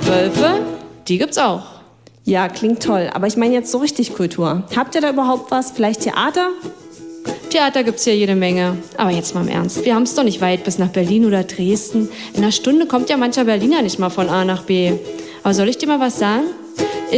Wölfe, die gibt's auch. Ja, klingt toll. Aber ich meine jetzt so richtig Kultur. Habt ihr da überhaupt was? Vielleicht Theater? Theater gibt's ja jede Menge. Aber jetzt mal im Ernst. Wir haben's doch nicht weit bis nach Berlin oder Dresden. In einer Stunde kommt ja mancher Berliner nicht mal von A nach B. Aber soll ich dir mal was sagen?